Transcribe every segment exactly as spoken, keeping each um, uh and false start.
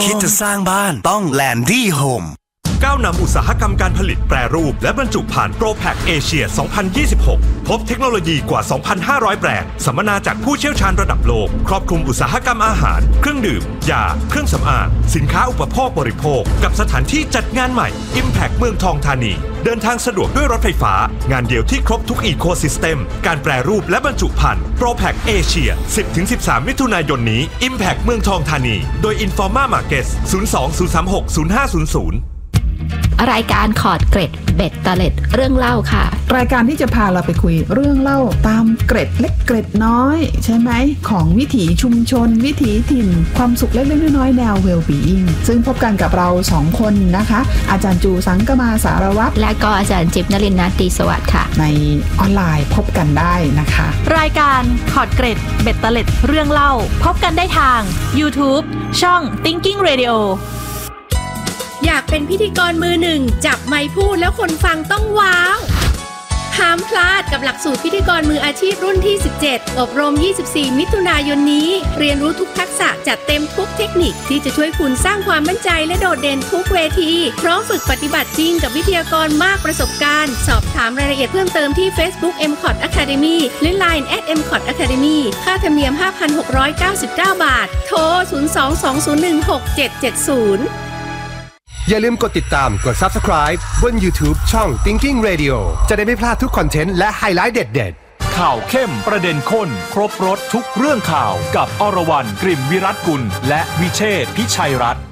คิดจะสร้างบ้านต้อง Landy Home ก้าวนำอุตสาหกรรมการผลิตแปรรูปและบรรจุผ่านโปรแพคเอเชีย สองพันยี่สิบหก พบเทคโนโลยีกว่า สองพันห้าร้อย แบรนด์สัมมนาจากผู้เชี่ยวชาญระดับโลกครอบคลุมอุตสาหกรรมอาหารเครื่องดื่มยาเครื่องสำอางสินค้าอุปโภคบริโภคกับสถานที่จัดงานใหม่ Impact เมืองทองธานีเดินทางสะดวกด้วยรถไฟฟ้างานเดียวที่ครบทุกอีโคซิสเต็มการแปรรูปและบรรจุภัณฑ์โปรแพคเอเชีย สิบถึงสิบสาม มิถุนายนนี้ Impact เมืองทองธานีโดย Informa Markets ศูนย์ สอง ศูนย์ สาม หก ศูนย์ ห้า ศูนย์ ศูนย์รายการคอร์ดเกร็ดเบ็ดเตล็ดเรื่องเล่าค่ะรายการที่จะพาเราไปคุยเรื่องเล่าตามเกร็ดเล็กเกร็ดน้อยใช่ไหมของวิถีชุมชนวิถีถิ่นความสุขเล็กๆน้อยๆแนว well-being ซึ่งพบกันกับเราสองคนนะคะอาจารย์จูสังกมาสารวัตรและก็อาจารย์จิ๊บนฤมล ตรีสวัสดิ์ค่ะในออนไลน์พบกันได้นะคะรายการคอร์ดเกร็ดเบ็ดเตล็ดเรื่องเล่าพบกันได้ทาง YouTube ช่อง Thinking Radio อยากเป็นพิธีกรมือหนึ่งจับไมค์พูดแล้วคนฟังต้องว้าวห้ามพลาดกับหลักสูตรพิธีกรมืออาชีพรุ่นที่สิบเจ็ดอบรมยี่สิบสี่มิถุนายนนี้เรียนรู้ทุกทักษะจัดเต็มทุกเทคนิคที่จะช่วยคุณสร้างความมั่นใจและโดดเด่นทุกเวทีพร้อมฝึกปฏิบัติจริงกับวิทยากรมากประสบการณ์สอบถามรายละเอียดเพิ่มเติมที่ Facebook เอ็ม คอท Academy หรือ ไลน์ แอท เอ็ม คอท Academy ค่าธรรมเนียม ห้าพันหกร้อยเก้าสิบเก้า บาทโทรศูนย์ สอง สอง ศูนย์ หนึ่ง หก เจ็ด เจ็ด ศูนย์อย่าลืมกดติดตามกด Subscribe บน YouTube ช่อง Thinking Radio จะได้ไม่พลาดทุกคอนเทนต์และไฮไลท์เด็ดๆข่าวเข้มประเด็นข้นครบรสทุกเรื่องข่าวกับอรวรรณ กลิ่นวิรัตกุลและวิเชษฐ์ พิชัยรัตน์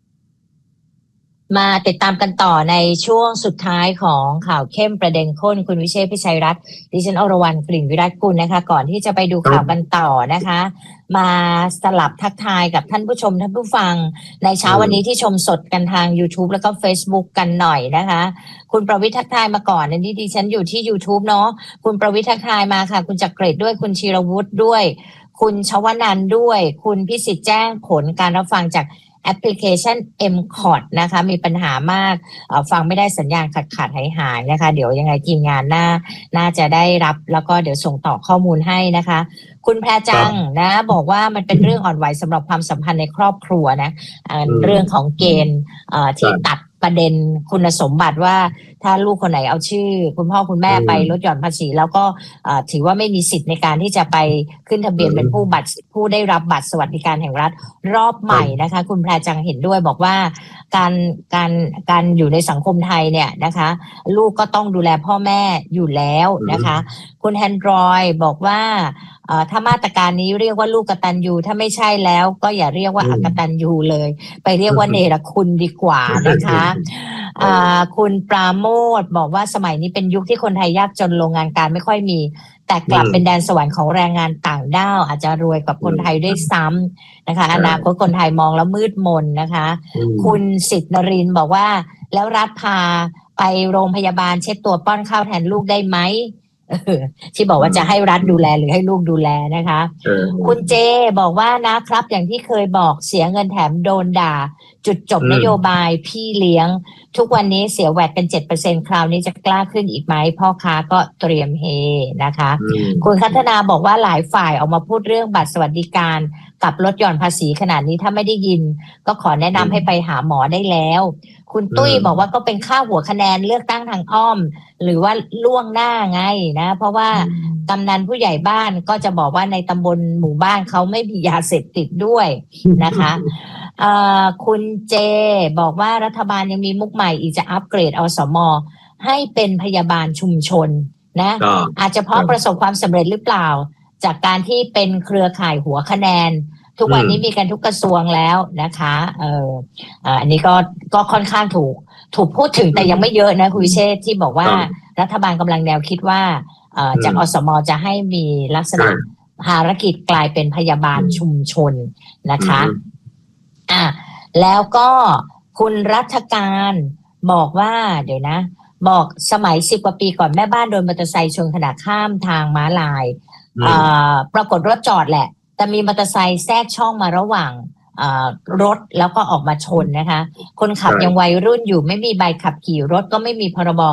มาติดตามกันต่อในช่วงสุดท้ายของข่าวเข้มประเด็นข้นคุณวิเชษฐ์ พิชัยรัตน์ดิฉันอรวรรณ กลิ่นวิรัตกุลนะคะก่อนที่จะไปดูข่าวกันต่อนะคะมาสลับทักทายกับท่านผู้ชมท่านผู้ฟังในเช้าวันนี้ที่ชมสดกันทาง YouTube แล้วก็ Facebook กันหน่อยนะคะคุณประวิทย์ทักทายมาก่อนอันนี้ดิฉันอยู่ที่ YouTube เนาะคุณประวิทย์ทักทายมาค่ะคุณจักรเกรดด้วยคุณชีรวุฒิด้วยคุณชวนันท์ด้วยคุณพิสิทธิ์แจ้งผลการรับฟังจากแอปพลิเคชัน เอ็ม คอท นะคะมีปัญหามากฟังไม่ได้สัญญาณขาดขาดหายหายนะคะเดี๋ยวยังไงทีมงานน่าน่าจะได้รับแล้วก็เดี๋ยวส่งต่อข้อมูลให้นะคะคุณแพรจังนะบอกว่ามันเป็นเรื่องอ่อนไหวสำหรับความสัมพันธ์ในครอบครัวนะเรื่องของเกณฑ์ที่ตัดประเด็นคุณสมบัติว่าถ้าลูกคนไหนเอาชื่อคุณพ่อคุณแม่ไปลดหย่อนภาษีแล้วก็ถือว่าไม่มีสิทธิ์ในการที่จะไปขึ้นทะเบียนเป็นผู้บัตรผู้ได้รับบัตรสวัสดิการแห่งรัฐรอบใหม่นะคะคุณแพรจังเห็นด้วยบอกว่าการการการอยู่ในสังคมไทยเนี่ยนะคะลูกก็ต้องดูแลพ่อแม่อยู่แล้วนะคะคุณแฮนดรอยบอกว่าถ้ามาตรการนี้เรียกว่าลูกกตัญญูถ้าไม่ใช่แล้วก็อย่าเรียกว่าอกตัญญูเลยไปเรียกว่าเนรคุณดีกว่านะคะคุณปราโมทบอกว่าสมัยนี้เป็นยุคที่คนไทยยากจนโรงงานการไม่ค่อยมีแต่กลับเป็นแดนสวรรค์ของแรงงานต่างด้าวอาจจะรวยกว่าคนไทยด้วยซ้ำนะคะอนาคตคนไทยมองแล้วมืดมนนะคะคุณสิทธิ์นรินทร์บอกว่าแล้วรัฐพาไปโรงพยาบาลเช็ดตัวป้อนข้าวแทนลูกได้ไหมที่บอกว่าจะให้รัฐดูแลหรือให้ลูกดูแลนะคะคุณเจบอกว่านะครับอย่างที่เคยบอกเสียเงินแถมโดนด่าจุดจบนโยบายพี่เลี้ยงทุกวันนี้เสียแวดเป็น เจ็ดเปอร์เซ็นต์ คราวนี้จะกล้าขึ้นอีกไหมพ่อค้าก็เตรียมเฮนะคะคุณคัฒนาบอกว่าหลายฝ่ายออกมาพูดเรื่องบัตรสวัสดิการกับลดหย่อนภาษีขนาดนี้ถ้าไม่ได้ยินก็ขอแนะนำให้ไปหาหมอได้แล้วคุณตุ้ยบอกว่าก็เป็นค่าหัวคะแนนเลือกตั้งทางอ้อมหรือว่าล่วงหน้าไงนะเพราะว่ากำนันผู้ใหญ่บ้านก็จะบอกว่าในตำบลหมู่บ้านเขาไม่มียาเสพติดด้วยนะคะคุณเจบอกว่ารัฐบาลยังมีมุกใหม่อีกจะอัปเกรดอสม.ให้เป็นพยาบาลชุมชนนะอาจจะเพราะประสบความสำเร็จหรือเปล่าจากการที่เป็นเครือข่ายหัวคะแนนทุกวันนี้มีกันทุกกระทรวงแล้วนะคะเอออันนี้ก็ก็ค่อนข้างถูกถูกพูดถึงแต่ยังไม่เยอะนะคุณวิเชษฐ์ที่บอกว่ารัฐบาลกำลังแนวคิดว่าจากอสม.จะให้มีลักษณะภารกิจกลายเป็นพยาบาลชุมชนนะคะอ่ะแล้วก็คุณรัฐการบอกว่าเดี๋ยวนะบอกสมัยสิบกว่าปีก่อนแม่บ้านโดนมอเตอร์ไซค์ชนขณะข้ามทางม้าลายปรากฏรถจอดแหละแต่มีมอเตอร์ไซค์แทรกช่องมาระหว่างรถแล้วก็ออกมาชนนะคะคนขับยังวัยรุ่นอยู่ไม่มีใบขับขี่รถก็ไม่มีพรบ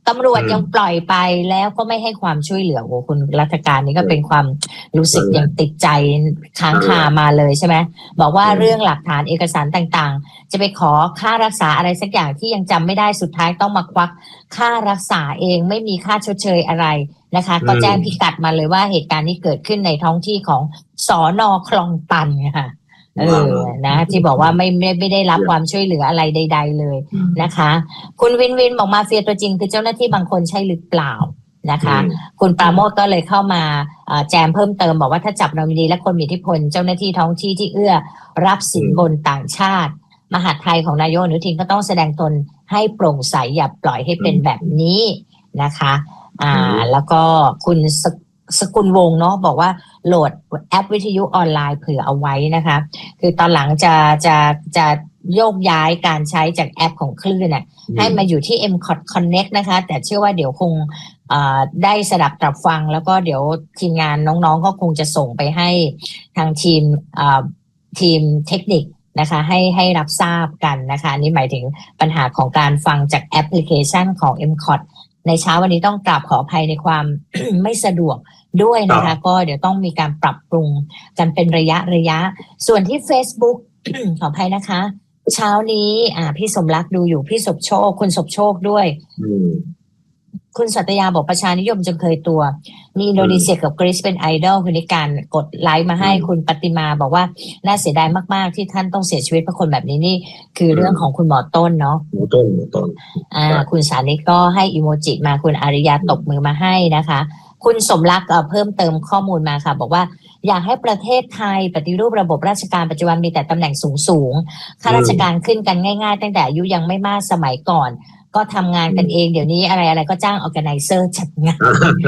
ตำรวจยังปล่อยไปแล้วก็ไม่ให้ความช่วยเหลือโอ้คุณรัฐการนี่ก็เป็นความรู้สึกยังติดใจค้างคามาเลยใช่ไหมบอกว่าเรื่องหลักฐานเอกสารต่างๆจะไปขอค่ารักษาอะไรสักอย่างที่ยังจำไม่ได้สุดท้ายต้องมาควักค่ารักษาเองไม่มีค่าชดเชยอะไรนะคะก็แจ้งพิกัดมาเลยว่าเหตุการณ์นี้เกิดขึ้นในท้องที่ของสน.คลองตันค่ะเออนะที่บอกว่าไม่ไม่ไม่ได้รับความช่วยเหลืออะไรใดๆเลยนะคะคุณวินวินบอกมาเฟียตัวจริงคือเจ้าหน้าที่บางคนใช่หรือเปล่านะคะคุณปราโมทก็เลยเข้ามาแจมเพิ่มเติมบอกว่าถ้าจับนอมินีและคนมีอิทธิพลเจ้าหน้าที่ท้องที่ที่เอื้อรับสินบนต่างชาติมหาดไทยของนายกอนุทินก็ต้องแสดงตนให้โปร่งใสอย่าปล่อยให้เป็นแบบนี้นะคะอ่าแล้วก็คุณสกุลวงเนาะบอกว่าโหลดแอปวิทยุออนไลน์เผื่อเอาไว้นะคะคือตอนหลังจะจะจะโยกย้ายการใช้จากแอปของคลื่นน่ะให้มาอยู่ที่ เอ็ม คอท Connect นะคะแต่เชื่อว่าเดี๋ยวคงได้สดับตรับฟังแล้วก็เดี๋ยวทีมงานน้องๆก็คงจะส่งไปให้ทางทีมทีมเทคนิคนะคะให้ให้รับทราบกันนะคะอันนี้หมายถึงปัญหาของการฟังจากแอปพลิเคชันของ เอ็ม คอท ในเช้าวันนี้ต้องกราบขออภัยในความ ไม่สะดวกด้วยนะคะก็เดี๋ยวต้องมีการปรับปรุงกันเป็นระยะระยะส่วนที่ Facebook ขออภัยนะคะเช้านี้อ่าพี่สมรักดูอยู่พี่สมโชคคุณสมโชคด้วยคุณสัตยาบอกประชานิยมจนเคยตัวมีอินโดนีเซียกับกรีซเป็นไอดอลคุณนิการกดไลค์มาให้คุณปฏิมาบอกว่าน่าเสียดายมากๆที่ท่านต้องเสียชีวิตเพราะคนแบบนี้นี่คือเรื่องของคุณหมอต้นเนาะหมอต้นหมอต้นอ่าคุณสานิกก็ให้อีโมจิมาคุณอาริยาตบมือมาให้นะคะคุณสมรักเพิ่มเติมข้อมูลมาค่ะบอกว่าอยากให้ประเทศไทยปฏิรูประบบราชการปัจจุบันมีแต่ตำแหน่งสูงๆข้าราชการขึ้นกันง่ายๆตั้งแต่อายุยังไม่มากสมัยก่อนก็ทำงานกันเองเดี๋ยวนี้อะไรอะไรก็จ้างออร์แกไนเซอร์จัดงาน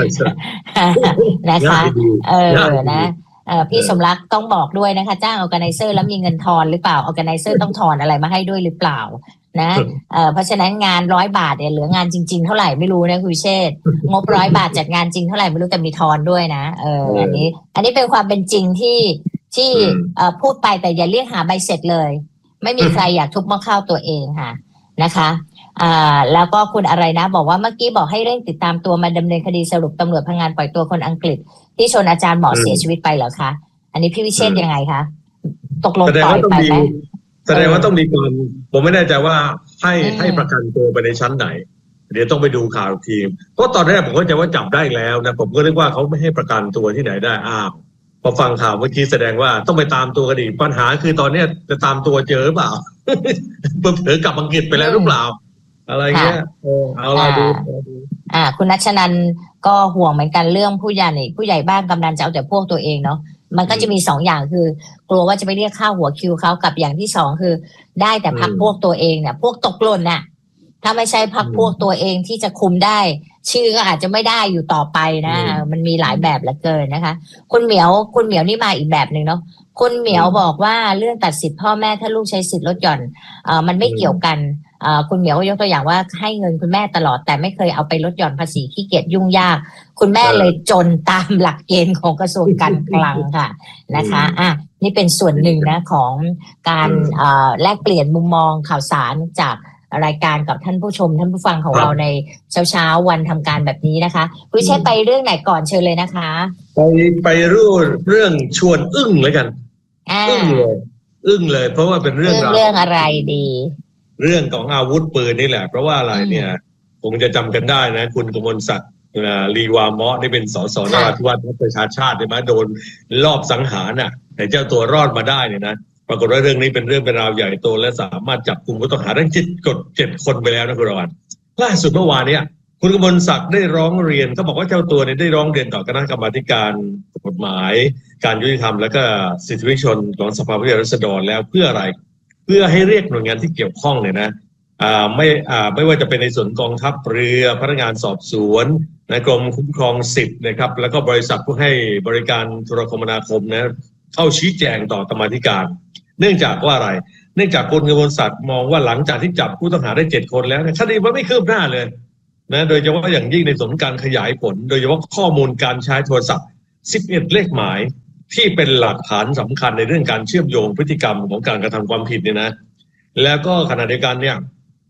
นะคะเออนะเออพี่สมรักต้องบอกด้วยนะคะจ้างออร์แกไนเซอร์แล้วมีเงินทอนหรือเปล่าออร์แกไนเซอร์ต้องทอนอะไรมาให้ด้วยหรือเปล่านะเออเพราะฉะนั้นงานร้อยบาทเนี่ยเหลืองานจริงๆเท่าไหร่ไม่รู้นะคุณเชษงบร้อยบาทจัดงานจริงเท่าไหร่ไม่รู้แต่มีทอนด้วยนะเอออันนี้อันนี้เป็นความเป็นจริงที่ที่เอ่อพูดไปแต่อย่าเรียกหาใบเสร็จเลยไม่มีใครอยากทุบหม้อข้าวตัวเองค่ะนะคะอ่าแล้วก็คุณอะไรนะบอกว่าเมื่อกี้บอกให้เร่งติดตามตัวมาดำเนินคดีสรุปตำรวจพังงานปล่อยตัวคนอังกฤษที่ชนอาจารย์หมอเสียชีวิตไปเหรอคะอันนี้พี่วิเชษยังไงคะตกลงปล่อยไปไหมแสดงว่าต้องมีการผมไม่แน่ใจว่าให้ให้ประกันตัวไปในชั้นไหนเดี๋ยวต้องไปดูข่าวทีมเพราะตอนแรกผมก็จะว่าจับได้แล้วนะผมก็นึกว่าเขาไม่ให้ประกันตัวที่ไหนได้อ้าวพอฟังข่าวเมื่อกี้แสดงว่าต้องไปตามตัวกันอีกปัญหาคือตอนนี้จะตามตัวเจอหรือเปล่าเผลอกลับอังกฤษไปแล้วหรือเปล่าอะไรเงี้ยเออเอาเราดูอ่าคุณนัชนันก็ห่วงเหมือนกันเรื่องผู้ใหญ่ผู้ใหญ่บ้านกำนันจะเอาแต่พวกตัวเองเนาะมันก็จะมีสองอย่างคือกลัวว่าจะไปเรียกค่าหัวคิวเขากับอย่างที่สองคือได้แต่พักพวกตัวเองเนี่ยพวกตกหล่นน่ะถ้าไม่ใช่พักพวกตัวเองที่จะคุมได้ชื่อก็อาจจะไม่ได้อยู่ต่อไปนะมันมีหลายแบบเหลือเกินนะคะคุณเหมียวคุณเหมียวนี่มาอีกแบบหนึ่งเนาะคุณเหมียวบอกว่าเรื่องตัดสิทธิ์พ่อแม่ถ้าลูกใช้สิทธิ์ลดหย่อนเอ่อมันไม่เกี่ยวกันเอ่อคุณเหมียวก็ยกตัวอย่างว่าให้เงินคุณแม่ตลอดแต่ไม่เคยเอาไปลดหย่อนภาษีขี้เกียจยุ่งยากคุณแม่เลยจนตามหลักเกณฑ์ของกระทรวงการคลังค่ะนะคะอ่ะนี่เป็นส่วนหนึ่งนะของการเอ่อแลกเปลี่ยนมุมมองข่าวสารจากรายการกับท่านผู้ชมท่านผู้ฟังของเราในเช้าเช้าวันทำการแบบนี้นะคะคุณใช้ไปเรื่องไหนก่อนเชิญเลยนะคะไปไปรู้เรื่องชวนอึ้งเลยกันอึ้งเลยอึ้งเลยเพราะว่าเป็นเรื่องเรื่องอะไรดีเรื่องของอาวุธปืนนี่แหละเพราะว่าอะไรเนี่ยคงจะจำกันได้นะคุณกมลศักดิ์ลีวามะนี่เป็นสสนราธิวาสประชาชาติได้มาโดนลอบสังหารน่ะแต่เจ้าตัวรอดมาได้เนี่ยนะปรากฏว่าเรื่องนี้เป็นเรื่องเป็นราวใหญ่โตและสามารถจับกลุ่มผู้ต้องหาทั้งเจ็ดกดเจ็ดคนไปแล้วนะคุณรวันล่าสุดเมื่อวานเนี่ยคุณกมลศักดิ์ได้ร้องเรียนเขาบอกว่าเจ้าตัวเนี่ยได้ร้องเรียนต่อคณะกรรมาธิการกฎหมายการยุติธรรมและก็สิทธิมนุษยชนของสภาผู้แทนราษฎรแล้วเพื่ออะไรเพื่อให้เรียกหน่วยงานที่เกี่ยวข้องเนี่ยนะอ่าไม่อ่าไม่ว่าจะเป็นในส่วนกองทัพเรือพนักงานสอบสวนในกรมคุ้มครองสิทธิ์นะครับแล้วก็บริษัทผู้ให้บริการโทรคมนาคมนะเข้าชี้แจงต่อกรรมาธิการเนื่องจากว่าอะไรเนื่องจากคุณกมลศักดิ์มองว่าหลังจากที่จับผู้ต้องหาได้เจ็ดคนแล้วคดีมันไม่คืบหน้าเลยนะโดยเฉพาะอย่างยิ่งในส่วนการขยายผลโดยเฉพาะข้อมูลการใช้โทรศัพท์สิบเอ็ดเลขหมายที่เป็นหลักฐานสำคัญในเรื่องการเชื่อมโยงพฤติกรรมของการกระทำความผิดเนี่ยนะแล้วก็ขณะเดียวกันเนี่ย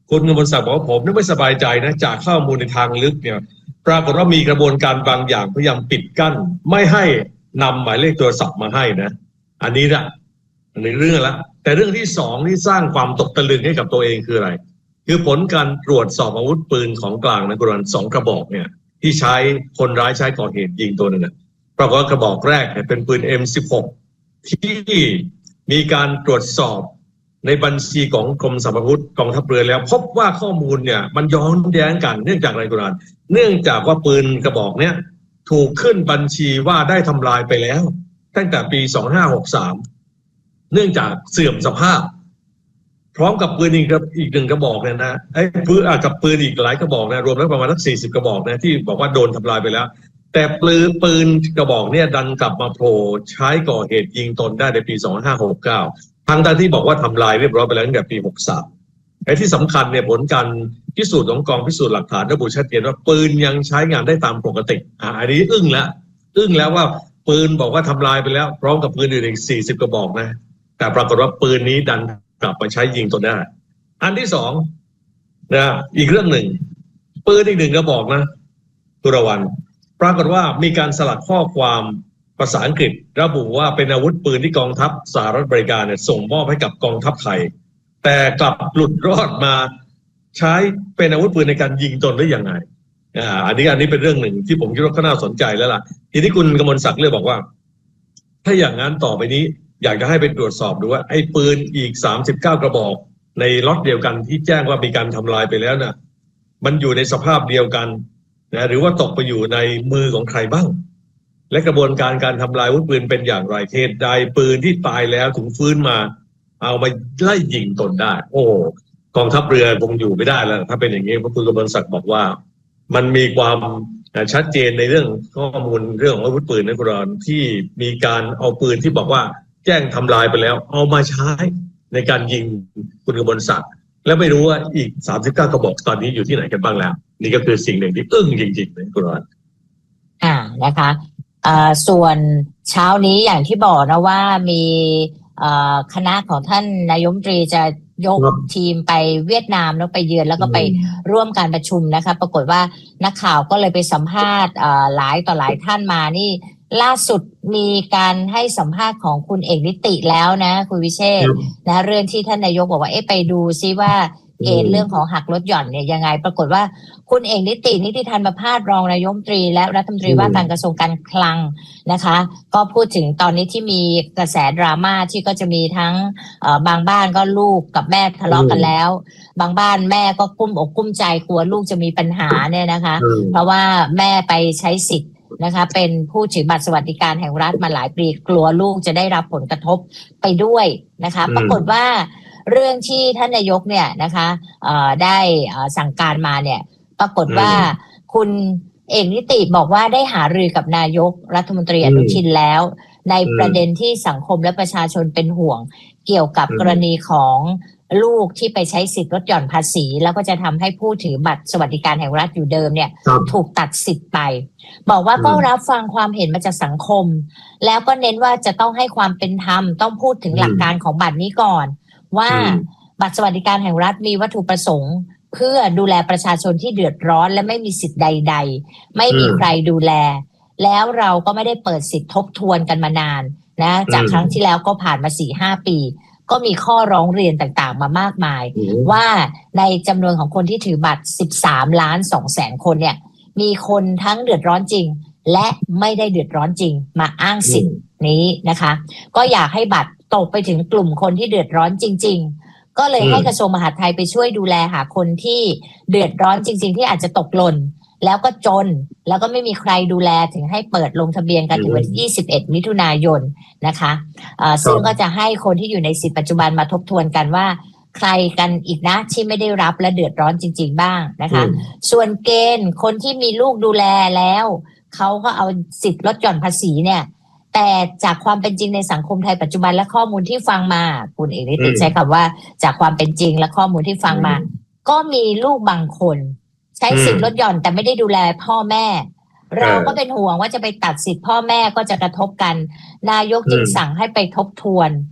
คุณกมลศักดิ์บอกว่าผมไม่สบายใจนะจากข้อมูลในทางลึกเนี่ยปรากฏว่ามีกระบวนการบางอย่างพยายามปิดกั้นไม่ให้นำหมายเลขโทรศัพท์มาให้นะอันนี้ละอันนี้เรื่องละแต่เรื่องที่สองที่สร้างความตกตะลึงให้กับตัวเองคืออะไรคือผลการตรวจสอบอาวุธปืนของกลางในกรณีสองกระบอกเนี่ยที่ใช้คนร้ายใช้ก่อเหตุยิงตัวนึงนะปรากฏว่ากระบอกแรกเนี่ยเป็นปืน เอ็ม สิบหก ที่มีการตรวจสอบในบัญชีของกรมสรรพาวุธกองทัพเรือแล้วพบว่าข้อมูลเนี่ยมันย้อนแย้งกันเนื่องจากอะไรกุรานเนื่องจากว่าปืนกระบอกเนี้ยถูกขึ้นบัญชีว่าได้ทำลายไปแล้วตั้งแต่ปีสองพันห้าร้อยหกสิบสามเนื่องจากเสื่อมสภาพพร้อมกับปืนอีกอีกหนึ่งกระบอกเนี่ยนะไอ้ปืนกับปืนอีกหลายกระบอกนะรวมแล้วประมาณสักสี่สิบกระบอกนะที่บอกว่าโดนทำลายไปแล้วแต่ปืนปืนกระบอกเนี่ยดันกลับมาโผล่ใช้ก่อเหตุยิงตนได้ในปีสองพันห้าร้อยหกสิบเก้าทางด้านที่บอกว่าทำลายเรียบร้อยไปแล้วตั้งแต่ปีหกสิบสามไอ้ที่สำคัญเนี่ยผลการพิสูจน์ของกองพิสูจน์หลักฐานระบุชัดเจนว่าปืนยังใช้งานได้ตามปกติอ่าอันนี้อึ้งแล้วอึ้งแล้วว่าปืนบอกว่าทำลายไปแล้วพร้อมกับปืนอื่นอีกสี่สิบกระบอกนะแต่ปรากฏว่าปืนนี้ดันกลับมาใช้ยิงตนได้อันที่สองนะอีกเรื่องหนึ่งปืนอีกหนึ่งกระบอกนะตุรวันปรากฏว่ามีการสลักข้อความภาษาอังกฤษระบุว่าเป็นอาวุธปืนที่กองทัพสหรัฐอเมริกาเนี่ยส่งมอบให้กับกองทัพไทยแต่กลับหลุดรอดมาใช้เป็นอาวุธปืนในการยิงตนได้ยังไงอ่าอันนี้อันนี้เป็นเรื่องหนึ่งที่ผมคิดว่าก็น่าสนใจแล้วล่ะทีนี้คุณกมลศักดิ์เลยบอกว่าถ้าอย่างนั้นต่อไปนี้อยากจะให้ไปตรวจสอบดูว่าไอ้ปืนอีกสามสิบเก้ากระบอกในล็อตเดียวกันที่แจ้งว่ามีการทำลายไปแล้วน่ะมันอยู่ในสภาพเดียวกันนะหรือว่าตกไปอยู่ในมือของใครบ้างและกระบวนการการทำลายอาวุธปืนเป็นอย่างไรเหตุใดปืนที่ตายแล้วถึงฟื้นมาเอามาไล่ยิงตนได้โอ้กองทัพเรือคงอยู่ไม่ได้แล้วถ้าเป็นอย่างนี้เพราะคุณกมลศักดิ์บอกว่ามันมีความชัดเจนในเรื่องข้อมูลเรื่องของอาวุธปืนในกรณีที่มีการเอาปืนที่บอกว่าแจ้งทำลายไปแล้วเอามาใช้ในการยิงคุณกมลศักดิ์แล้วไม่รู้ว่าอีกสามสิบเก้ากระบอกตอนนี้อยู่ที่ไหนกันบ้างแล้วนี่ก็คือสิ่งหนึ่งที่อึ้งจริงๆในกรณีอ่านะคะอ่าส่วนเช้านี้อย่างที่บอกนะว่ามีคณะของท่านนายกรัฐมนตรีจะยกทีมไปเวียดนามแล้วไปเยือนแล้วก็ไปร่วมการประชุมนะคะปรากฏว่านักข่าวก็เลยไปสัมภาษณ์หลายต่อหลายท่านมานี่ล่าสุดมีการให้สัมภาษณ์ของคุณเอกนิติแล้วนะคุณวิเชษฐ์นะเรื่องที่ท่านนายกบอกว่าเอ๊ะไปดูซิว่าเกณฑ์เรื่องของหักลดหย่อนเนี่ยยังไงปรากฏว่าคุณเอกนิตินิติธรรมภาสรองนายกรัฐมนตรีและรัฐมนตรีว่าการกระทรวงการคลังนะคะก็พูดถึงตอนนี้ที่มีกระแสดราม่าที่ก็จะมีทั้งบางบ้านก็ลูกกับแม่ทะเลาะกันแล้วบางบ้านแม่ก็กุ้มอกกุ้มใจกลัวลูกจะมีปัญหาเนี่ยนะคะเพราะว่าแม่ไปใช้สิทธิ์นะคะเป็นผู้ถือบัตรสวัสดิการแห่งรัฐมาหลายปีกลัวลูกจะได้รับผลกระทบไปด้วยนะคะปรากฏว่าเรื่องที่ท่านนายกเนี่ยนะคะได้สั่งการมาเนี่ยปรากฏว่าคุณเอกนิติบอกว่าได้หารือกับนายกรัฐมนตรีอนุทินแล้วในประเด็นที่สังคมและประชาชนเป็นห่วงเกี่ยวกับกรณีของลูกที่ไปใช้สิทธิลดหย่อนภาษีแล้วก็จะทำให้ผู้ถือบัตรสวัสดิการแห่งรัฐอยู่เดิมเนี่ยถูกตัดสิทธิ์ไปบอกว่าก็รับฟังความเห็นมาจากสังคมแล้วก็เน้นว่าจะต้องให้ความเป็นธรรมต้องพูดถึงหลักการของบัตรนี้ก่อนว่าบัตรสวัสดิการแห่งรัฐมีวัตถุประสงค์เพื่อดูแลประชาชนที่เดือดร้อนและไม่มีสิทธิ์ใดๆไม่มีใครดูแลแล้วเราก็ไม่ได้เปิดสิทธิ์ทบทวนกันมานานนะจากครั้งที่แล้วก็ผ่านมา สี่ห้า ปีก็มีข้อร้องเรียนต่างๆมามากมายว่าในจำนวนของคนที่ถือบัตรสิบสามล้านสองแสนคนเนี่ยมีคนทั้งเดือดร้อนจริงและไม่ได้เดือดร้อนจริงมาอ้างสิทธิ์นี้นะคะก็อยากให้บัตรตกไปถึงกลุ่มคนที่เดือดร้อนจริงๆก็เลยให้กระทรวงมหาดไทยไปช่วยดูแลหาคนที่เดือดร้อนจริงๆที่อาจจะตกหล่นแล้วก็จนแล้วก็ไม่มีใครดูแลถึงให้เปิดลงทะเบียนกันถึงวันที่ยี่สิบเอ็ดมิถุนายนนะคะะซึ่งก็จะให้คนที่อยู่ในสิทธิปัจจุบันมาทบทวนกันว่าใครกันอีกนะที่ไม่ได้รับและเดือดร้อนจริงๆบ้างนะคะส่วนเกณฑ์คนที่มีลูกดูแลแล้วเขาก็เอาสิทธิ์ลดหย่อนภาษีเนี่ยแต่จากความเป็นจริงในสังคมไทยปัจจุบันและข้อมูลที่ฟังมาคุณเอกนิติใช้คำว่าจากความเป็นจริงและข้อมูลที่ฟังมาก็มีลูกบางคนใช้สิทธิ์ลดหย่อนแต่ไม่ได้ดูแลพ่อแม่เราก็เป็นห่วงว่าจะไปตัดสิทธิ์พ่อแม่ก็จะกระทบกันนายกจึงสั่งให้ไปทบทวน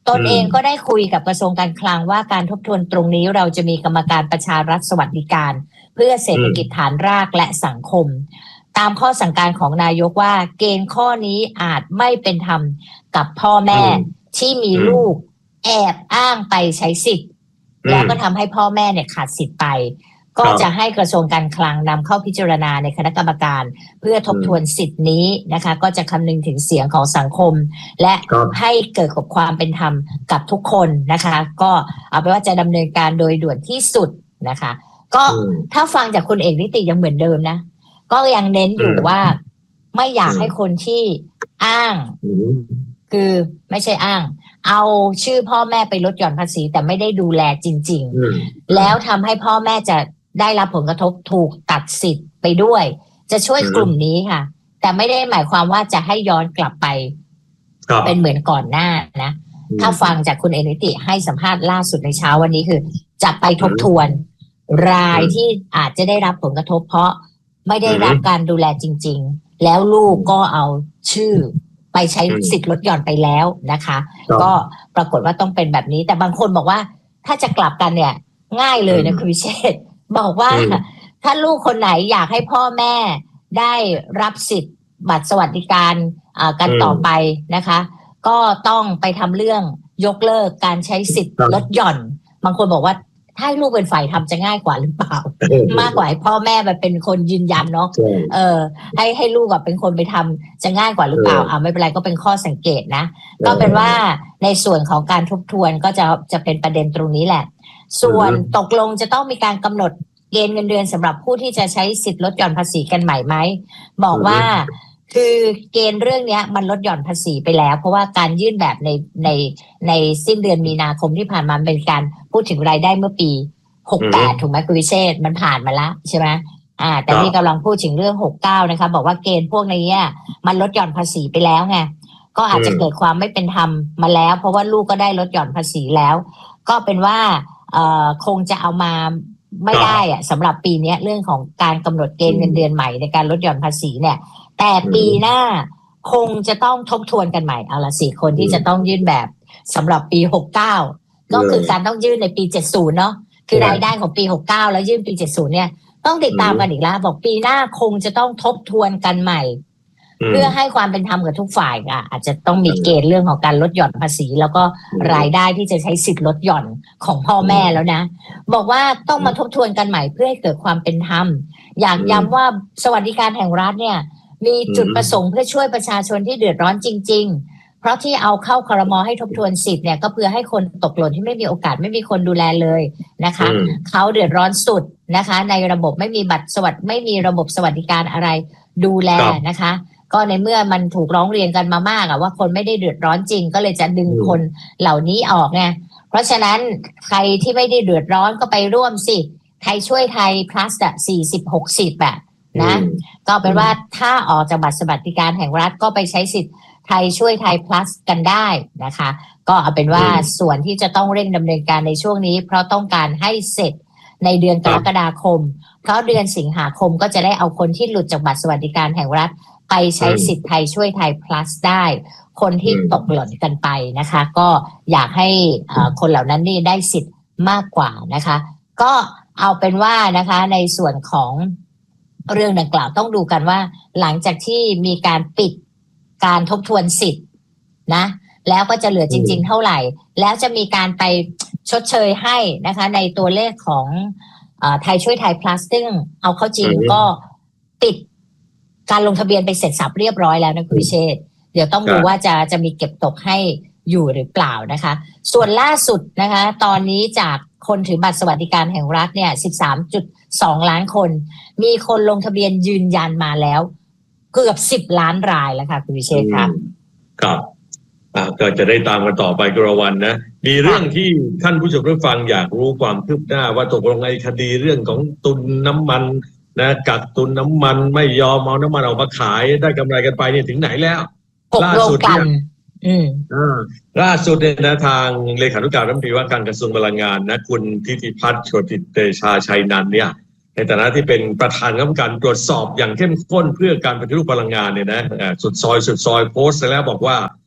ตนเองก็ได้คุยกับกระทรวงการคลังว่าการทบทวนตรงนี้เราจะมีกรรมการประชารัฐสวัสดิการเพื่อเศรษฐกิจฐานรากและสังคมตามข้อสั่งการของนายกว่าเกณฑ์ข้อนี้อาจไม่เป็นธรรมกับพ่อแม่ที่มีลูกแอบอ้างไปใช้สิทธิ์แล้วก็ทำให้พ่อแม่เนี่ยขาดสิทธิ์ไปก็จะให้กระทรวงการคลังนำเข้าพิจารณาในคณะกรรมการเพื่อทบทวนสิทธินี้นะคะก็จะคำนึงถึงเสียงของสังคมและให้เกิดกับความเป็นธรรมกับทุกคนนะคะก็เอาเป็นว่าจะดำเนินการโดยด่วนที่สุดนะคะก็ถ้าฟังจากคุณเอกนิติยังเหมือนเดิมนะก็ยังเน้นอยู่ว่าไม่อยากให้คนที่อ้างคือไม่ใช่อ้างเอาชื่อพ่อแม่ไปลดหย่อนภาษีแต่ไม่ได้ดูแลจริงๆแล้วทำให้พ่อแม่จะได้รับผลกระทบถูกตัดสิทธิ์ไปด้วยจะช่วยกลุ่มนี้ค่ะแต่ไม่ได้หมายความว่าจะให้ย้อนกลับไปเป็นเหมือนก่อนหน้านะถ้าฟังจากคุณเอนิติให้สัมภาษณ์ล่าสุดในเช้าวันนี้คือจะไปทบทวนรายที่อาจจะได้รับผลกระทบเพราะไม่ได้รับการดูแลจริงๆแล้วลูกก็เอาชื่อไปใช้สิทธิ์ลดหย่อนไปแล้วนะคะก็ปรากฏว่าต้องเป็นแบบนี้แต่บางคนบอกว่าถ้าจะกลับกันเนี่ยง่ายเลยนะคุณวิเชษฐ์บอกว่าถ้าลูกคนไหนอยากให้พ่อแม่ได้รับสิทธิ์บัตรสวัสดิการกันต่อไปนะคะก็ต้องไปทำเรื่องยกเลิกการใช้สิทธิ์ลดหย่อนบางคนบอกว่าถ้าให้ลูกเป็นฝ่ายทำจะง่ายกว่าหรือเปล่ามากกว่าให้พ่อแม่มันเป็นคนยืนยันเนาะเออให้ให้ลูกแบบเป็นคนไปทำจะง่ายกว่าหรือเปล่าอ่าไม่เป็นไรก็เป็นข้อสังเกตนะก็เป็นว่าในส่วนของการทบทวนก็จะจะเป็นประเด็นตรงนี้แหละส่วนตกลงจะต้องมีการกำหนดเกณฑ์เงินเดือนสำหรับผู้ที่จะใช้สิทธิ์ลดหย่อนภาษีกันใหม่ไหมบอกว่าคือเกณฑ์เรื่องนี้มันลดหย่อนภาษีไปแล้วเพราะว่าการยื่นแบบในในในสิ้นเดือนมีนาคมที่ผ่านมาเป็นการพูดถึงรายได้เมื่อปีหกสิบแปดถูกไหมคุณวิเชษฐ์มันผ่านมาแล้วใช่ไหมอ่าแต่นี่กำลังพูดถึงเรื่องหกสิบเก้านะคะบอกว่าเกณฑ์พวกนี้มันลดหย่อนภาษีไปแล้วไงก็อาจจะเกิดความไม่เป็นธรรมมาแล้วเพราะว่าลูกก็ได้ลดหย่อนภาษีแล้วก็เป็นว่าเอ่อคงจะเอามาไม่ได้อะสำหรับปีนี้เรื่องของการกำหนดเกณฑ์เงินเดือนใหม่ในการลดหย่อนภาษีเนี่ยแต่ปีหน้าคงจะต้องทบทวนกันใหม่เอาละสี่คนที่จะต้องยื่นแบบสำหรับปีหกสิบเก้าก็คือการต้องยื่นในปีเจ็ดสิบเนาะคือรายได้ของปีหกสิบเก้าแล้วยื่นปีเจ็ดสิบเนี่ยต้องติดตามกันอีกแล้วบอกปีหน้าคงจะต้องทบทวนกันใหม่เพื่อให้ความเป็นธรรมกับทุกฝ่ายอ่ะอาจจะต้องมีเกณฑ์เรื่องของการลดหย่อนภาษีแล้วก็รายได้ที่จะใช้สิทธิ์ลดหย่อนของพ่อแม่แล้วนะบอกว่าต้องมาทบทวนกันใหม่เพื่อให้เกิดความเป็นธรรมอยากย้ำว่าสวัสดิการแห่งรัฐเนี่ยมีจุดประสงค์เพื่อช่วยประชาชนที่เดือดร้อนจริงๆเพราะที่เอาเข้าครม.ให้ทบทวนสิทธิ์เนี่ยก็เพื่อให้คนตกหล่นที่ไม่มีโอกาสไม่มีคนดูแลเลยนะคะเขาเดือดร้อนสุดนะคะในระบบไม่มีบัตรสวัสดิไม่มีระบบสวัสดิการอะไรดูแลนะคะก็ในเมื่อมันถูกร้องเรียนกันมามากอะว่าคนไม่ได้เดือดร้อนจริงก็เลยจะดึงคนเหล่านี้ออกไงเพราะฉะนั้นใครที่ไม่ได้เดือดร้อนก็ไปร่วมสิไทยช่วยไทย plus อะสี่สิบ หกสิบแบบนะก็เป็นว่าถ้าออกจากบัตรสวัสดิการแห่งรัฐก็ไปใช้สิทธิ์ไทยช่วยไทย plus กันได้นะคะก็เอาเป็นว่าส่วนที่จะต้องเร่งดำเนินการในช่วงนี้เพราะต้องการให้เสร็จในเดือนกรกฎาคมเพราะเดือนสิงหาคมก็จะได้เอาคนที่หลุดจากบัตรสวัสดิการแห่งรัฐไปใช้สิทธิ์ไทยช่วยไทย plus ได้คนที่ตกหล่นกันไปนะคะก็อยากให้คนเหล่านั้นนี่ได้สิทธิ์มากกว่านะคะก็เอาเป็นว่านะคะในส่วนของเรื่องดังกล่าวต้องดูกันว่าหลังจากที่มีการปิดการทบทวนสิทธิ์นะแล้วก็จะเหลือจริงๆเท่าไหร่แล้วจะมีการไปชดเชยให้นะคะในตัวเลขของเอ่อไทยช่วยไทย plus ซึ่งเอาเข้าจริงก็ปิดการลงทะเบียนไปเสร็จสับเรียบร้อยแล้วนะคุณวิเชษฐ์เดี๋ยวต้องดูว่าจะจะมีเก็บตกให้อยู่หรือเปล่านะคะส่วนล่าสุดนะคะตอนนี้จากคนถือบัตรสวัสดิการแห่งรัฐเนี่ย สิบสามจุดสอง ล้านคนมีคนลงทะเบียนยืนยันมาแล้วเกือบสิบล้านรายแล้วค่ะคุณวิเชษฐ์ครับครับอ่าก็จะได้ตามกันต่อไปกระวันนะมีเรื่องที่ท่านผู้ชมผู้ฟังอยากรู้ความคืบหน้าว่าตกลงไอ้คดีเรื่องของตุนน้ำมันนะกักตุนน้ำมันไม่ยอมเอาน้ำมันออกมาขายได้กำไรกันไปเนี่ยถึงไหนแล้วล่าสุดเนี่ยอืมอ่าล่าสุดเนี่ยนะทางเลขานุการรัฐมนตรีว่าการกระทรวงพลังงานนะคุณทิติพัฒน์โชติเตชาชัยนันท์เนี่ยในฐานะที่เป็นประธานคณะกรรมการตรวจสอบอย่างเข้มข้นเพื่อการปฏิรูปพลังงานเนี่ยนะสุดซอยสุดซอยโพสต์แล้วบอกว่า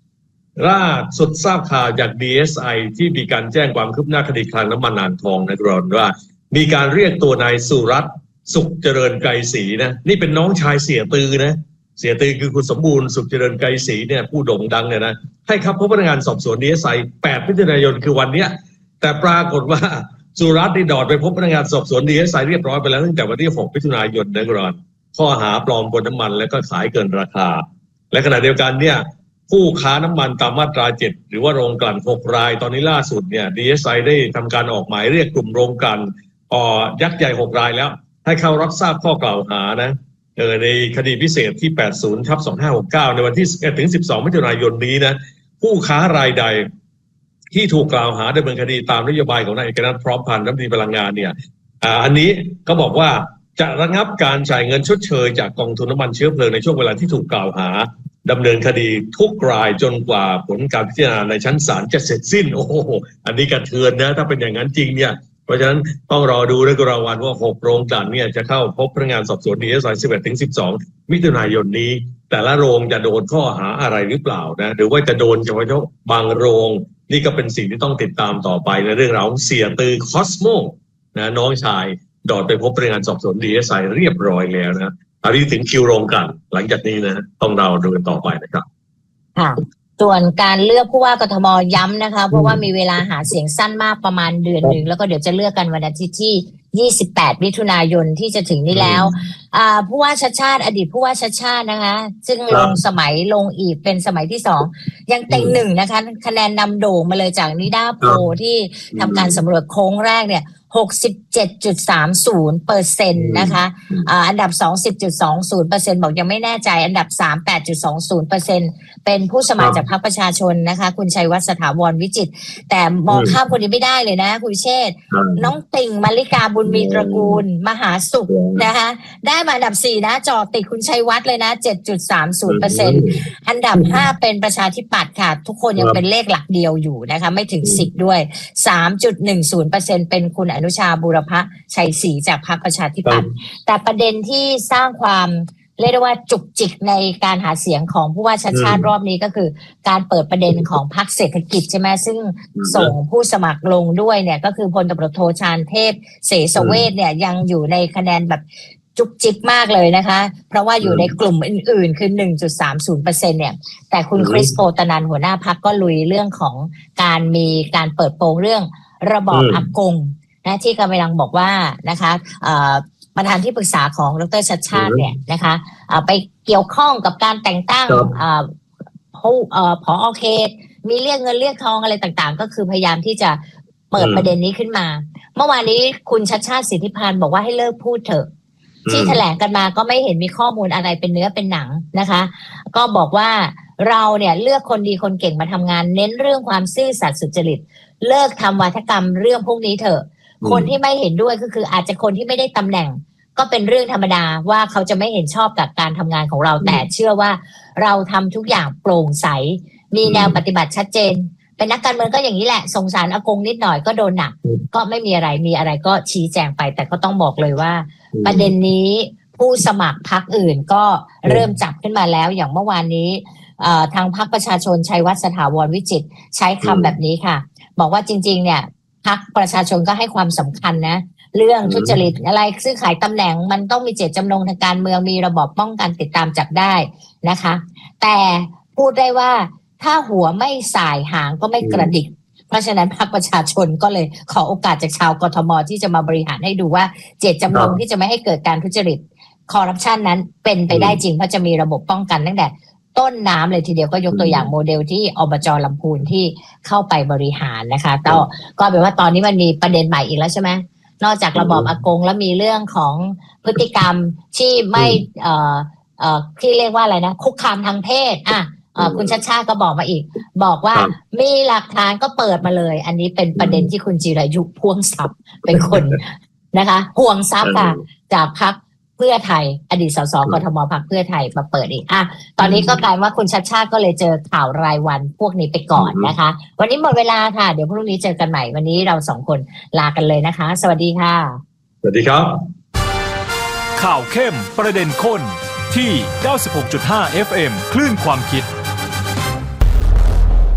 ล่าสุดทราบข่าวจาก ดี เอส ไอ ที่มีการแจ้งความคืบหน้าคดีคลังน้ำมันอ่างทองนะกรอนว่ามีการเรียกตัวนายสุรัตน์สุขเจริญไกรศรีนะนี่เป็นน้องชายเสียตือนะเสียตือคือคุณสมบูรณ์สุขเจริญไกรศรีเนี่ยผู้โด่งดังเนี่ยนะให้ครับพบพนักงานสอบสวน ดี เอส ไอ แปดมิถุนายนคือวันเนี้ยแต่ปรากฏว่าสุรัตน์ได้ดอดไปพบพนักงานสอบสวน ดี เอส ไอ เรียบร้อยไปแล้วตั้งแต่วันที่หกมิถุนายนนะกรอนข้อหาปลอมบนน้ำมันและก็ขายเกินราคาและขณะเดียวกันเนี่ยผู้ค้าน้ำมันตามมาตราเจ็ดหรือว่าโรงกลั่นหกรายตอนนี้ล่าสุดเนี่ย ดี เอส ไอ ได้ทำการออกหมายเรียกกลุ่มโรงกลั่นอ่อยักษ์ใหญ่หกรายแล้วให้เข้ารับทราบข้อกล่าวหานะเออในคดีพิเศษที่ แปดสิบทับสองห้าหกเก้า ในวันที่สิบเอ็ดถึงสิบสองมิถุนายนนี้นะผู้ค้ารายใดที่ถูกกล่าวหาดำเนินคดีตามนโยบายของนายเอกนัทพร้อมพันธ์รัฐมนตรีพลังงานเนี่ยอ่าอันนี้ก็บอกว่าจะระงับการจ่ายเงินชดเชยจากกองทุนน้ำมันเชื้อเพลิงในช่วงเวลาที่ถูกกล่าวหาดำเนินคดีทุกรายจนกว่าผลการพิจารณาในชั้นศาลจะเสร็จสิ้นโอ้โหอันนี้กระเทือนนะถ้าเป็นอย่างนั้นจริงเนี่ยเพราะฉะนั้นต้องรอดูนะกรวันว่าหกโรงกลั่นเนี่ยจะเข้าพบพนักงานสอบสวน ดี เอส ไอ สิบเอ็ดถึงสิบสองมิถุนายนนี้แต่ละโรงจะโดนข้อหาอะไรหรือเปล่านะหรือว่าจะโดนเฉพาะบางโรงนี่ก็เป็นสิ่งที่ต้องติดตามต่อไปในเรื่องราวเสียตือคอสโมนะน้องชายดอดไปพบพนักงานสอบสวน ดี เอส ไอ เรียบร้อยแล้วนะอันนี้ถึงคิวโรงกลั่นหลังจากนี้นะต้องเราดูกันต่อไปนะครับค่ะส่วนการเลือกผู้ว่ากทมย้ำนะคะเพราะว่ามีเวลาหาเสียงสั้นมากประมาณเดือนหนึ่งแล้วก็เดี๋ยวจะเลือกกันวันอาทิตย์ที่ยี่สิบแปดมิถุนายนที่จะถึงนี้แล้วอ่าผู้ว่าชัชชาติอดีตผู้ว่าชัชชาตินะคะซึ่งลงสมัยลงอีกเป็นสมัยที่สองยังเต็งหนึ่งนะคะคะแนนนำโด่งมาเลยจากนิด้าโพลที่ทำการสำรวจโค้งแรกเนี่ย หกสิบเจ็ดจุดสามศูนย์เปอร์เซ็นต์ นะคะอ่าอันดับสอง สิบจุดสองศูนย์เปอร์เซ็นต์ บอกยังไม่แน่ใจอันดับสาม แปดจุดสองศูนย์เปอร์เซ็นต์ เป็นผู้สมัครจากพรรคประชาชนนะคะคุณชัยวัฒน์สถาวรวิจิตรแต่มองข้ามคนนี้ไม่ได้เลยนะคุณเชษฐ์น้องติ่งมาริกาบุญมีตระกูลมหาสุขนะคะได้มาอันดับสี่นะจอติดคุณชัยวัฒน์เลยนะ เจ็ดจุดสามศูนย์เปอร์เซ็นต์ อันดับห้าเป็นประชาธิปัตย์ค่ะทุกคนยังเป็นเลขหลักเดียวอยู่นะคะไม่ถึงสิบด้วย สามจุดหนึ่งศูนย์เปอร์เซ็นต์ เป็นคุณอนุชาบูรพชัยศรีจากพรรคประชาธิปัตย์แต่ประเด็นที่สร้างความเรียกได้ว่าจุกจิกในการหาเสียงของผู้ว่าชัชชาติรอบนี้ก็คือการเปิดประเด็นของพรรคเศรษฐกิจใช่ไหมซึ่งส่งผู้สมัครลงด้วยเนี่ยก็คือพลตำรวจโทชาญเทพเสสเวชเนี่ยยังอยู่ในคะแนนแบบจุกจิกมากเลยนะคะเพราะว่าอยู่ในกลุ่มอื่นๆคือ หนึ่งจุดสามศูนย์เปอร์เซ็นต์ เนี่ยแต่คุณคริสโปตนันหัวหน้าพรรคก็ลุยเรื่องของการมีการเปิดโปงเรื่องระบอบอากงนะที่กำลังบอกว่านะคะประธานที่ปรึกษาของดรชัชชาติเนี่ยนะคะไปเกี่ยวข้องกับการแต่งตั้งผู้ผอ.เขตมีเรียกเงินเรียกทองอะไรต่างๆก็คือพยายามที่จะเปิดประเด็นนี้ขึ้นมาเมื่อวานนี้คุณชัชชาติสิทธิพันธ์บอกว่าให้เลิกพูดเถอะที่แถลงกันมาก็ไม่เห็นมีข้อมูลอะไรเป็นเนื้อเป็นหนังนะคะก็บอกว่าเราเนี่ยเลือกคนดีคนเก่งมาทำงานเน้นเรื่องความซื่อสัตย์สุจริตเลิกทำวาทกรรมเรื่องพวกนี้เถอะคนที่ไม่เห็นด้วยก็คืออาจจะคนที่ไม่ได้ตำแหน่งก็เป็นเรื่องธรรมดาว่าเขาจะไม่เห็นชอบกับการทำงานของเราแต่เชื่อว่าเราทำทุกอย่างโปร่งใสมีแนวปฏิบัติชัดเจนเป็นนักการเมืองก็อย่างนี้แหละสงสารอากงนิดหน่อยก็โดนหนักก็ไม่มีอะไรมีอะไรก็ชี้แจงไปแต่ก็ต้องบอกเลยว่าประเด็นนี้ผู้สมัครพรรคอื่นก็เริ่มจับขึ้นมาแล้วอย่างเมื่อวานนี้ทางพรรคประชาชนชัยวัฒน์สถาวรวิจิตรใช้คำแบบนี้ค่ะบอกว่าจริงๆเนี่ยพรรคประชาชนก็ให้ความสำคัญนะเรื่องทุจริตอะไรซื้อขายตำแหน่งมันต้องมีเจตจำนงทางการเมืองมีระบบป้องกันติดตามจับได้นะคะแต่พูดได้ว่าถ้าหัวไม่สายหางก็ไม่กระดิกเพราะฉะนั้นพรรคประชาชนก็เลยขอโอกาสจากชาวกทมที่จะมาบริหารให้ดูว่าเจตจำนงที่จะไม่ให้เกิดการทุจริตคอร์รัปชันนั้นเป็นไปได้จริงเพราะจะมีระบบป้องกันตั้งแต่ต้นน้ำเลยทีเดียวก็ยกตัวอย่างโมเดลที่อบจ.ลำพูนที่เข้าไปบริหารนะคะก็ก็แปลว่าตอนนี้มันมีประเด็นใหม่อีกแล้วใช่ไหมนอกจากระบอบอากงแล้วมีเรื่องของพฤติกรรมที่ไม่เอ่อเอ่อที่เรียกว่าอะไรนะคุกคามทางเพศอ่ะคุณชัชชาติก็บอกมาอีกบอกว่ามีหลักฐานก็เปิดมาเลยอันนี้เป็นประเด็นที่คุณจิรายุพ่วงทรัพย์เป็นคนนะคะห่วงทรัพย์ค่ะจากพรรคเพื่อไทยอดีตสสกทมพรรคเพื่อไทยมาเปิดอีกอ่ะตอนนี้ก็กลายว่าคุณชัชชาติก็เลยเจอข่าวรายวันพวกนี้ไปก่อนนะคะวันนี้หมดเวลาค่ะเดี๋ยวพรุ่งนี้เจอกันใหม่วันนี้เราสองคนลากันเลยนะคะสวัสดีค่ะสวัสดีครับข่าวเข้มประเด็นข้นที่ เก้าสิบหกจุดห้า เอฟ เอ็ม คลื่นความคิด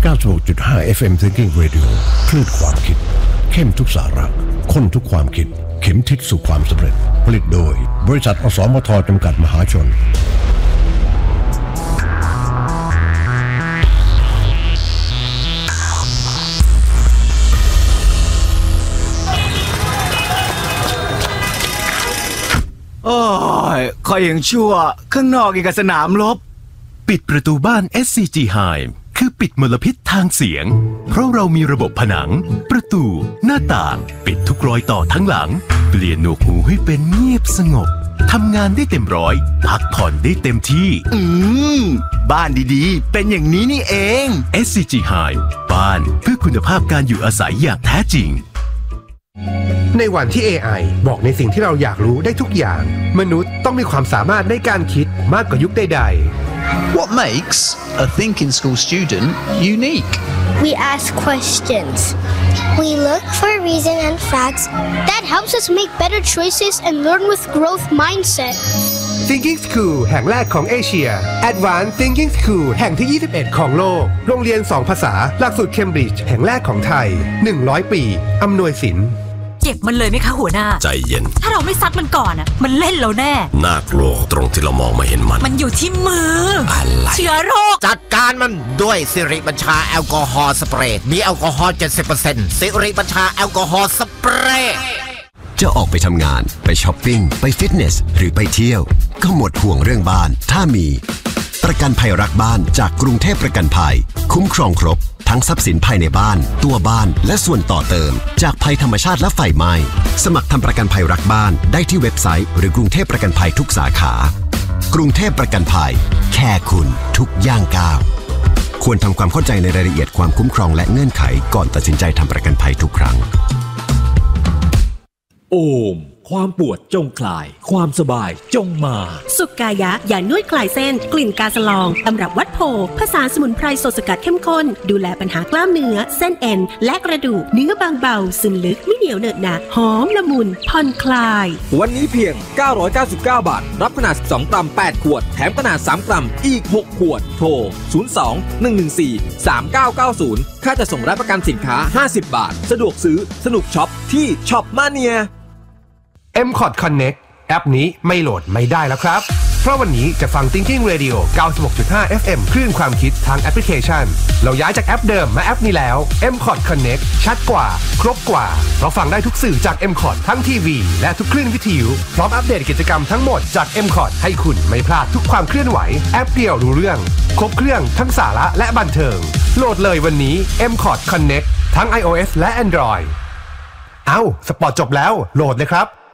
เก้าสิบหกจุดห้า เอฟ เอ็ม Thinking Radio คลื่นความคิดเข้มทุกสาระข้นทุกความคิดเข็มทิศสู่ความสำเร็จผลิตโดยบริษัทอสมทจำกัดมหาชนโอ้ยคอยยังชั่วข้างนอกอีกกับสนามรบปิดประตูบ้าน เอส ซี จี Hive คือปิดมลพิษทางเสียงเพราะเรามีระบบผนังประตูหน้าต่างปิดทุกรอยต่อทั้งหลังเปลี่ยนหนวกหูให้เป็นเงียบสงบทำงานได้เต็มร้อยพักผ่อนได้เต็มที่อืมบ้านดีๆเป็นอย่างนี้นี่เอง เอส ซี จี Hive บ้านเพื่อคุณภาพการอยู่อาศัยอย่างแท้จริงในวันที่ เอ ไอ บอกในสิ่งที่เราอยากรู้ได้ทุกอย่างมนุษย์ต้องมีความสามารถในการคิดมากกว่ายุคใดๆ What makes a thinking school student unique? We ask questions. We look for reason and facts that helps us make better choices and learn with growth mindset. Thinking School แห่งแรกของเอเชีย Advanced Thinking School แห่งที่ยี่สิบเอ็ดของโลกโรงเรียนสองภาษาหลักสูตรเคมบริดจ์แห่งแรกของไทยหนึ่งร้อยปีอำนวยสินเก็บมันเลยไหมคะหัวหน้าใจเย็นถ้าเราไม่ซัดมันก่อนอ่ะมันเล่นเราแน่น่ากลัวตรงที่เรามองไม่เห็นมันมันอยู่ที่มืออะไรเชื้อโรคจัดการมันด้วยสิริบัญชาแอลกอฮอล์สเปรย์มีแอลกอฮอล์ เจ็ดสิบเปอร์เซ็นต์ สิริบัญชาแอลกอฮอล์สเปรย์จะออกไปทำงานไปช้อปปิ้งไปฟิตเนสหรือไปเที่ยวก็หมดห่วงเรื่องบ้านถ้ามีประกันภัยรักบ้านจากกรุงเทพประกันภัยคุ้มครองครบทั้งทรัพย์สินภายในบ้านตัวบ้านและส่วนต่อเติมจากภัยธรรมชาติและไฟไหม้สมัครทำประกันภัยรักบ้านได้ที่เว็บไซต์หรือกรุงเทพประกันภัยทุกสาขากรุงเทพประกันภัยแค่คุณทุกย่างก้าวควรทำความเข้าใจในรายละเอียดความคุ้มครองและเงื่อนไขก่อนตัดสินใจทำประกันภัยทุกครั้งโอมความปวดจงคลายความสบายจงมาสุกายะยานวดคลายเส้นกลิ่นกาสลองตำรับวัดโพผสานสมุนไพรสดสกัดเข้มข้นดูแลปัญหากล้ามเนื้อเส้นเอ็นและกระดูกเนื้อบางเบาซึมลึกไม่เหนียวเหนอะหนะหอมละมุนผ่อนคลายวันนี้เพียงเก้าร้อยเก้าสิบเก้าบาทรับขนาดสิบสองกรัมแปดขวดแถมขนาดสามกรัมอีกหกขวดโทรศูนย์ สอง หนึ่ง หนึ่ง สี่ สาม เก้า เก้า ศูนย์ค่าจัดส่งรับประกันสินค้าห้าสิบบาทสะดวกซื้อสนุกช็อปที่ช็อปมาเนียเอ็ม คอร์ด Connect แอปนี้ไม่โหลดไม่ได้แล้วครับเพราะวันนี้จะฟัง Thinking Radio เก้าสิบหกจุดห้า เอฟ เอ็ม คลื่นความคิดทางแอปพลิเคชันเราย้ายจากแอปเดิมมาแอปนี้แล้ว เอ็ม คอร์ด Connect ชัดกว่าครบกว่าเราฟังได้ทุกสื่อจาก เอ็ม คอร์ด ทั้งทีวีและทุกคลื่นวิทยุพร้อมอัปเดตกิจกรรมทั้งหมดจาก เอ็ม คอร์ด ให้คุณไม่พลาดทุกความเคลื่อนไหวแอปเดียวรู้เรื่องครบเครื่องทั้งสาระและบันเทิงโหลดเลยวันนี้ เอ็ม คอร์ด Connect ทั้ง iOS และ Android เอ้าสปอร์ตจบแล้วโหลดเลยครับ